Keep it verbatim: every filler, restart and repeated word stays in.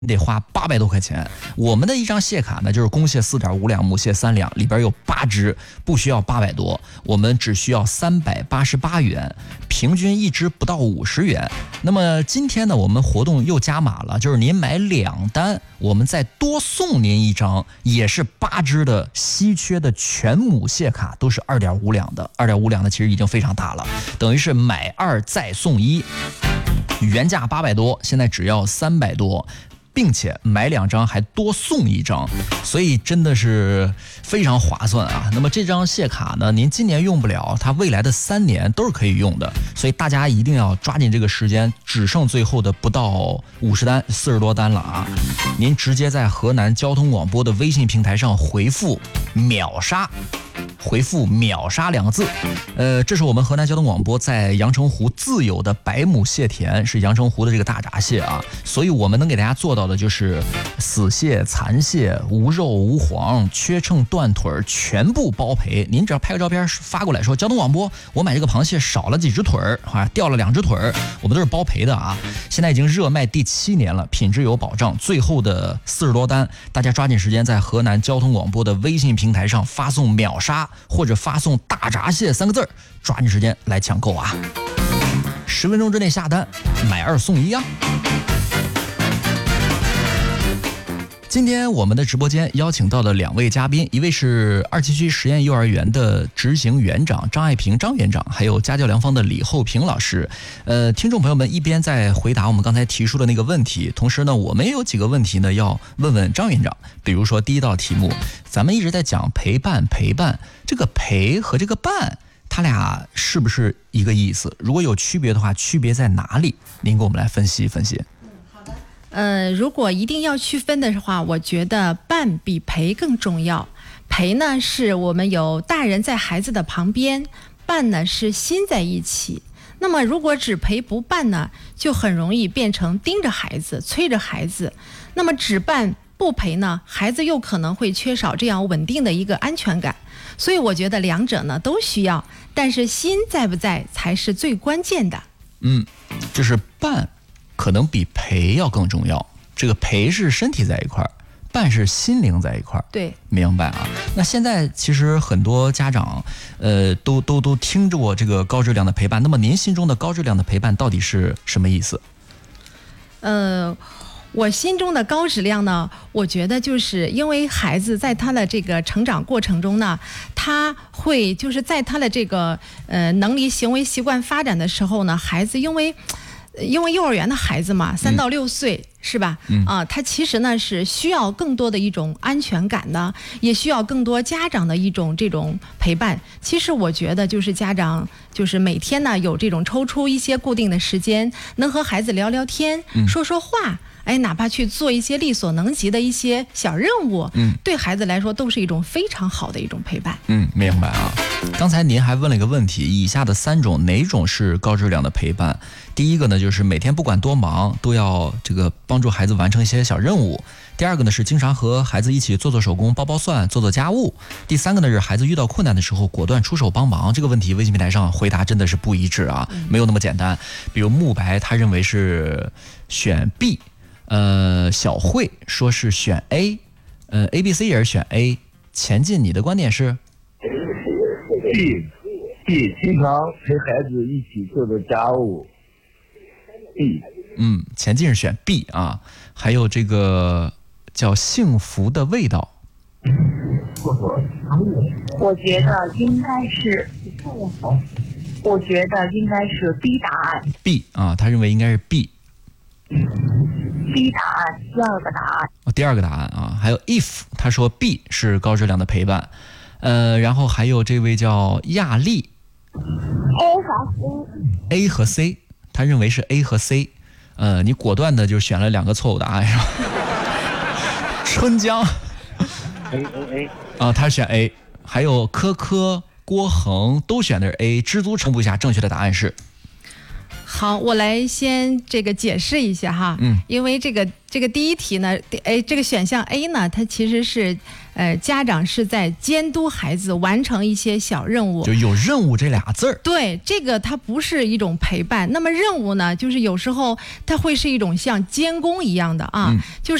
你得花八百多块钱。我们的一张蟹卡呢，就是公蟹四点五两，母蟹三两，里边有八只，不需要八百多，我们只需要三百八十八元，平均一只不到五十元。那么今天呢，我们活动又加码了，就是您买两单，我们再多送您一张，也是八只的稀缺的全母蟹卡，都是二点五两的，二点五两的其实已经非常大了，等于是买二再送一，原价八百多，现在只要三百多。并且买两张还多送一张，所以真的是非常划算啊。那么这张蟹卡呢，您今年用不了，它未来的三年都是可以用的，所以大家一定要抓紧这个时间，只剩最后的不到五十单，四十多单了啊！您直接在河南交通广播的微信平台上回复秒杀。回复秒杀两个字，呃，这是我们河南交通广播在阳澄湖自有的百亩蟹田，是阳澄湖的这个大闸蟹啊，所以我们能给大家做到的就是死蟹、残蟹、无肉无黄、缺秤断腿全部包赔。您只要拍个照片发过来说，交通广播，我买这个螃蟹少了几只腿儿啊，掉了两只腿儿，我们都是包赔的啊。现在已经热卖第七年了，品质有保障。最后的四十多单，大家抓紧时间在河南交通广播的微信平台上发送秒杀。或者发送大闸蟹三个字，抓紧时间来抢购啊！十分钟之内下单，买二送一啊！今天我们的直播间邀请到了两位嘉宾，一位是二七区实验幼儿园的执行园长张爱萍张园长，还有家教良方的李厚平老师。呃，听众朋友们一边在回答我们刚才提出的那个问题，同时呢，我们也有几个问题呢要问问张园长。比如说第一道题目，咱们一直在讲陪伴陪伴，这个陪和这个伴，它俩是不是一个意思？如果有区别的话，区别在哪里？您给我们来分析分析。 呃，如果一定要区分的话，我觉得伴比陪更重要。陪呢，是我们有大人在孩子的旁边，伴呢是心在一起。那么如果只陪不伴呢，就很容易变成盯着孩子、催着孩子。那么只伴不陪呢，孩子又可能会缺少这样稳定的一个安全感。所以我觉得两者呢都需要，但是心在不在才是最关键的。 嗯，就是伴可能比陪要更重要，这个陪是身体在一块儿，伴是心灵在一块儿。 对， 明白啊。那现在其实很多家长，呃，都都都听着我这个高质量的陪伴。那么您心中的高质量的陪伴到底是什么意思？ 呃，我心中的高质量呢，我觉得就是因为孩子在他的这个成长过程中呢，他会就是在他的这个呃能力、行为习惯发展的时候呢，孩子因为。因为幼儿园的孩子嘛，三到六岁、嗯、是吧？嗯啊，他其实呢是需要更多的一种安全感的，也需要更多家长的一种这种陪伴。其实我觉得就是家长就是每天呢有这种抽出一些固定的时间，能和孩子聊聊天、嗯、说说话。哎，哪怕去做一些力所能及的一些小任务，嗯，对孩子来说都是一种非常好的一种陪伴。 嗯，明白啊。刚才您还问了一个问题，以下的三种哪种是高质量的陪伴？第一个呢，就是每天不管多忙都要这个帮助孩子完成一些小任务。第二个呢，是经常和孩子一起做做手工、包包蒜、做做家务。第三个呢，是孩子遇到困难的时候果断出手帮忙。这个问题微信平台上回答真的是不一致啊，没有那么简单。比如慕白他认为是选 B。呃，小慧说是选 A， 呃 A B C 也是选 A。前进，你的观点是 B B 经常陪孩子一起做做家务。B， 嗯，前进是选 B 啊。还有这个叫幸福的味道。 我觉得应该是，我觉得应该是 B 答案。 B 啊，他认为应该是 B。B 答案，第二个答案。 哦，第二个答案啊，还有 if， 他说 B 是高质量的陪伴，呃，然后还有这位叫亚丽 ，A 和 C，A 和 C， 他认为是 A 和 C， 呃，你果断的就选了两个错误答案是吧？春江 ，A A A， 啊，他选 A， 还有科科、郭恒都选的是 A， 知足承布一下，正确的答案是。 好，我来先这个解释一下哈，嗯，因为这个这个第一题呢，哎，这个选项 A 呢，它其实是呃，家长是在监督孩子完成一些小任务， 就有任务这俩字儿。 对，这个它不是一种陪伴。那么任务呢，就是有时候它会是一种像监工一样的啊， 嗯、 就是。